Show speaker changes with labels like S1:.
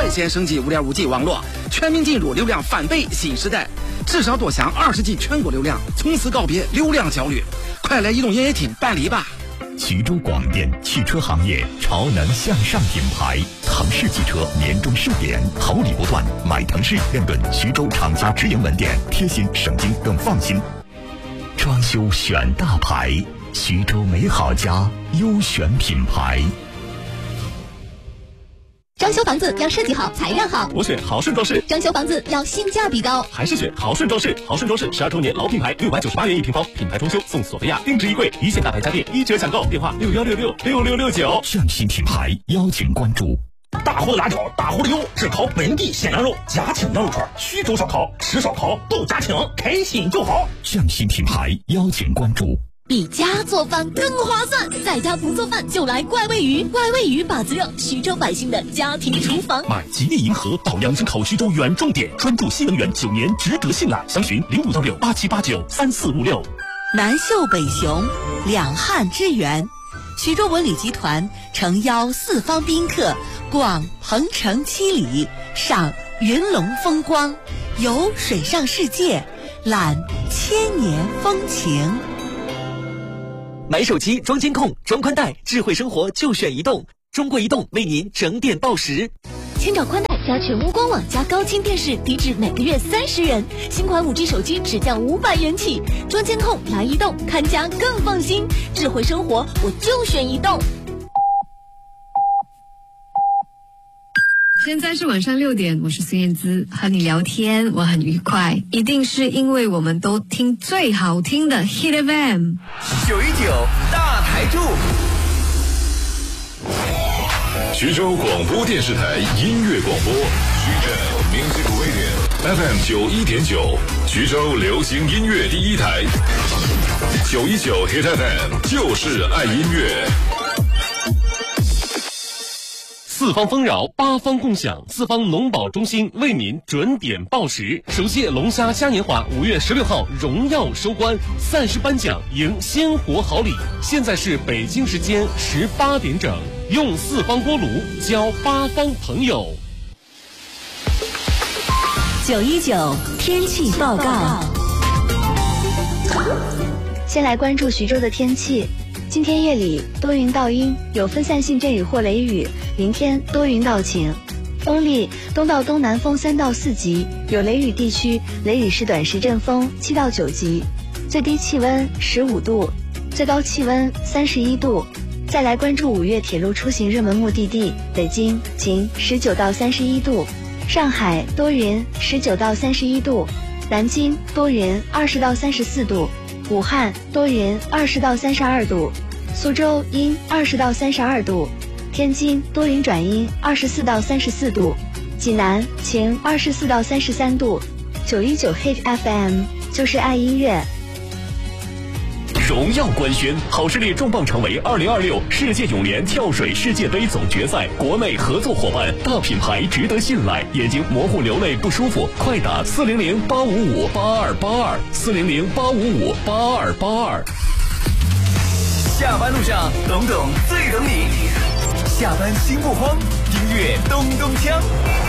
S1: 率先升级 5.5G 网络，全面进入流量翻倍新时代。至少多享20G 全国流量，从此告别流量焦虑。快来移动营业厅办理吧！
S2: 徐州广电汽车行业潮能向上品牌，腾势汽车年终盛典，好礼不断，买腾势认准徐州厂家直营门店，贴心省心更放心。装修选大牌，徐州美好家优选品牌。
S3: 装修房子要设计好，材料好，
S4: 我选豪顺装饰。
S3: 装修房子要性价比高，
S4: 还是选豪顺装饰。豪顺装饰12周年老品牌，698元一平方，品牌装修送索菲亚定制衣柜，一线大牌家电1折抢购，电话61666669。
S2: 上新品牌，邀请关注。
S5: 大货的辣椒，大货的油，只烤本地鲜羊肉，家庭羊肉串，徐州烧烤，吃烧烤都家庭，开心就好。
S2: 上新品牌，邀请关注。
S3: 比家做饭更划算，在家不做饭就来怪味鱼，怪味鱼把子肉，徐州百姓的家庭厨房。
S5: 买吉利银河到养生口徐州远重点，专注新能源9年，值得信赖。详询056687893456。
S6: 南秀北雄，两汉之源。徐州文旅集团诚邀四方宾客逛鹏城7里，赏云龙风光，游水上世界，览千年风情。
S7: 买手机装监控装宽带，智慧生活就选移动。中国移动为您整点报时。
S3: 千兆宽带加全屋光网加高清电视，低至每个月30元。新款5G 手机只降500元起。装监控来移动，看家更放心。智慧生活我就选移动。
S8: 现在是晚上6点，我是孙燕姿，和你聊天我很愉快，一定是因为我们都听最好听的 Hit FM
S9: 919大台柱。
S10: 徐州广播电视台音乐广播，徐州 Music Radio FM 91.9，徐州流行音乐第一台，919 Hit FM 就是爱音乐。
S4: 四方丰饶，八方共享，四方农保中心为您准点报时。首届龙虾嘉年华5月16号荣耀收官，赛事颁奖迎鲜活好礼。现在是北京时间18点整，用四方锅炉交八方朋友。
S6: 919天气报告。
S11: 先来关注徐州的天气。今天夜里多云到阴，有分散性阵雨或雷雨，明天多云到晴。风力东到东南风3到4级，有雷雨地区雷雨是短时阵风7到9级。最低气温15度，最高气温31度。再来关注5月铁路出行热门目的地，北京晴19到31度，上海多云19到31度，南京多云20到34度，武汉多云20到32度，苏州阴20到32度，天津多云转阴24到34度，济南晴24到33度。919 Hit FM 就是爱音乐。
S2: 荣耀官宣，好视力重磅成为2026世界泳联跳水世界杯总决赛国内合作伙伴，大品牌值得信赖，眼睛模糊流泪不舒服，快打400-855-8282，400-855-8282。
S9: 下班路上，懂懂最懂你。下班心不慌，音乐咚咚锵。